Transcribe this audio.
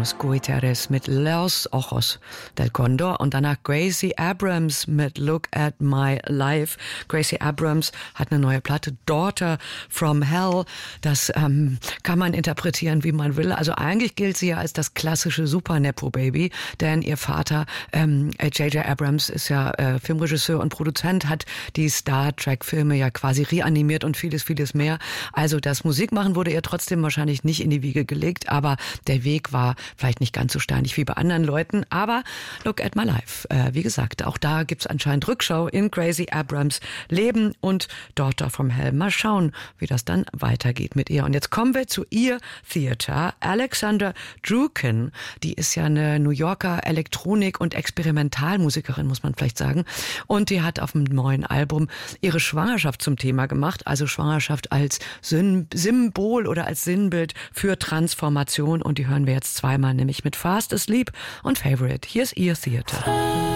Los Guiteres mit Los Ojos del Condor und danach Gracie Abrams mit Look at My Life. Gracie Abrams hat eine neue Platte, Daughter from Hell. Das kann man interpretieren, wie man will. Also eigentlich gilt sie ja als das klassische Super-Nepo-Baby, denn ihr Vater, J.J. Abrams, ist ja Filmregisseur und Produzent, hat die Star Trek-Filme ja quasi reanimiert und vieles, vieles mehr. Also das Musikmachen wurde ihr trotzdem wahrscheinlich nicht in die Wiege gelegt, aber der Weg war vielleicht nicht ganz so steinig wie bei anderen Leuten. Aber Look at My Life. Wie gesagt, auch da gibt's anscheinend Rückschau in Gracie Abrams Leben und Daughter from Hell. Mal schauen, wie das dann weitergeht mit ihr. Und jetzt kommen wir zu ihr Theater. Alexandra Druken, die ist ja eine New Yorker Elektronik- und Experimentalmusikerin, muss man vielleicht sagen. Und die hat auf dem neuen Album ihre Schwangerschaft zum Thema gemacht. Also Schwangerschaft als Symbol oder als Sinnbild für Transformation. Und die hören wir jetzt zweimal, nämlich mit Fast Asleep und Favorite. Hier ist ihr Theater.